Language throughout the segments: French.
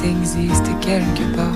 existe quelque part.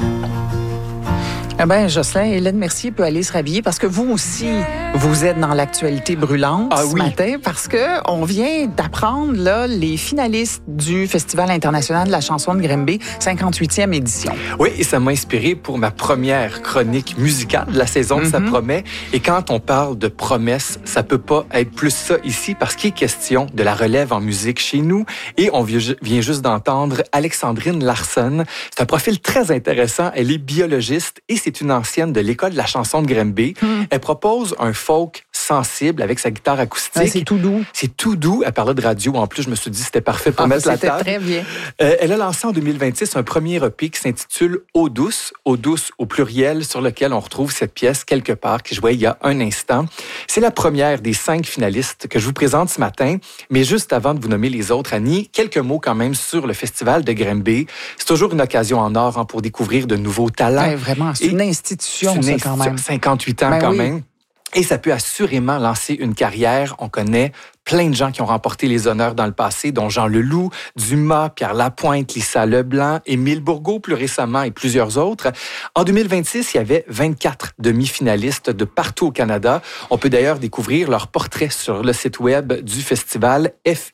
Eh bien, Jocelyn, Hélène Mercier peut aller se rhabiller parce que vous aussi, vous êtes dans l'actualité brûlante ce matin parce que on vient d'apprendre là, les finalistes du Festival international de la chanson de Granby, 58e édition. Oui, et ça m'a inspiré pour ma première chronique musicale de la saison de Ça promet. Et quand on parle de promesses, ça peut pas être plus ça ici parce qu'il est question de la relève en musique chez nous. Et on vient juste d'entendre Alexandrine Larsson. C'est un profil très intéressant. Elle est biologiste et c'est une ancienne de l'école de la chanson de Granby. Elle propose un folk sensible avec sa guitare acoustique. Ouais, c'est tout doux. C'est tout doux. Elle parlait de radio. En plus, je me suis dit que c'était parfait pour mettre la table. C'était très bien. Elle a lancé en 2026 un premier EP qui s'intitule Eau douce au pluriel, sur lequel on retrouve cette pièce quelque part que je voyais il y a un instant. C'est la première des 5 finalistes que je vous présente ce matin. Mais juste avant de vous nommer les autres, Annie, quelques mots quand même sur le Festival de Granby. C'est toujours une occasion en or pour découvrir de nouveaux talents. Ouais, vraiment, c'est une institution, ça, quand même. 58 ans quand même. Et ça peut assurément lancer une carrière. On connaît plein de gens qui ont remporté les honneurs dans le passé, dont Jean Leloup, Dumas, Pierre Lapointe, Lisa Leblanc, Émile Bourgault plus récemment et plusieurs autres. En 2026, il y avait 24 demi-finalistes de partout au Canada. On peut d'ailleurs découvrir leurs portraits sur le site web du festival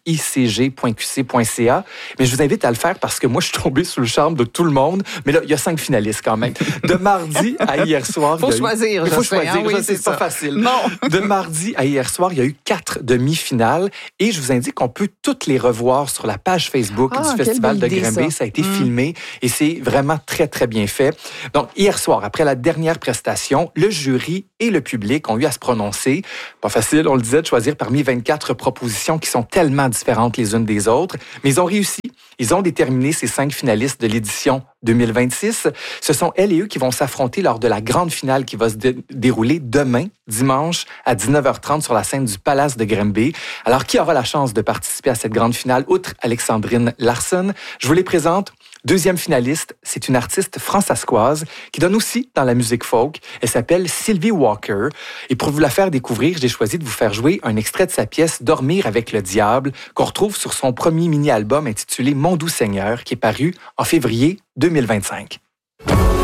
ficg.qc.ca. Mais je vous invite à le faire parce que moi, je suis tombé sous le charme de tout le monde. Mais là, il y a 5 finalistes quand même. De mardi à hier soir... Il faut choisir. Il faut choisir, c'est pas facile. Non. De mardi à hier soir, il y a eu 4 demi-finales. Et je vous indique qu'on peut toutes les revoir sur la page Facebook du Festival de Granby. Ça a été filmé et c'est vraiment très, très bien fait. Donc, hier soir, après la dernière prestation, le jury et le public ont eu à se prononcer. Pas facile, on le disait, de choisir parmi 24 propositions qui sont tellement différentes les unes des autres. Mais ils ont réussi. Ils ont déterminé ces 5 finalistes de l'édition 2026. Ce sont elles et eux qui vont s'affronter lors de la grande finale qui va se dérouler demain, dimanche, à 19h30 sur la scène du Palace de Granby. Alors, qui aura la chance de participer à cette grande finale, outre Alexandrine Larsson? Je vous les présente. Deuxième finaliste, c'est une artiste fransaskoise qui donne aussi dans la musique folk. Elle s'appelle Sylvie Walker. Et pour vous la faire découvrir, j'ai choisi de vous faire jouer un extrait de sa pièce « Dormir avec le diable » qu'on retrouve sur son premier mini-album intitulé « Mon doux Seigneur » qui est paru en février 2025.